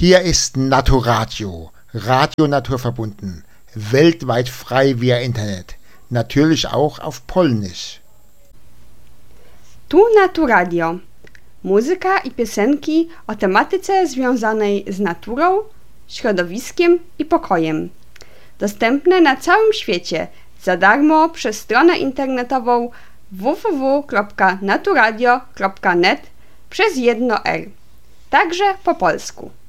Hier ist Naturradio, Radio naturverbunden, weltweit frei via Internet, natürlich auch auf Polnisch. Tu Naturadio. Muzyka i piosenki o tematyce związanej z naturą, środowiskiem i pokojem. Dostępne na całym świecie za darmo przez stronę internetową www.naturadio.net przez jedno R. Także po polsku.